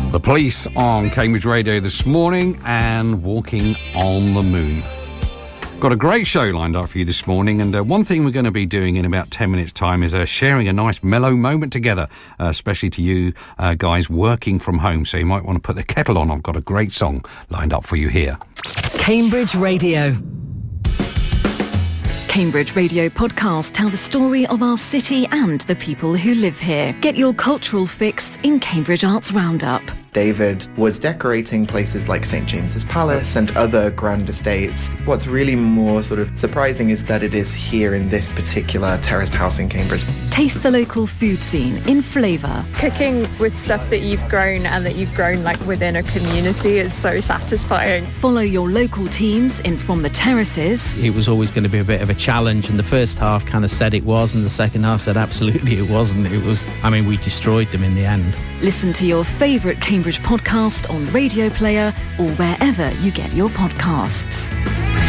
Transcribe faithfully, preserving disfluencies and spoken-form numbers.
The Police on Cambridge Radio this morning and Walking on the Moon. Got a great show lined up for you this morning, and uh, one thing we're going to be doing in about ten minutes' time is uh, sharing a nice mellow moment together, uh, especially to you uh, guys working from home, so you might want to put the kettle on. I've got a great song lined up for you here. Cambridge Radio. Cambridge Radio podcasts tell the story of our city and the people who live here. Get your cultural fix in Cambridge Arts Roundup. David was decorating places like Saint James's Palace and other grand estates. What's really more sort of surprising is that it is here in this particular terraced house in Cambridge. Taste the local food scene in flavour. Cooking with stuff that you've grown and that you've grown like within a community is so satisfying. Follow your local teams in From the Terraces. It was always going to be a bit of a challenge, and the first half kind of said it was, and the second half said absolutely it wasn't. It was, I mean, we destroyed them in the end. Listen to your favourite Cambridge podcast on Radio Player or wherever you get your podcasts.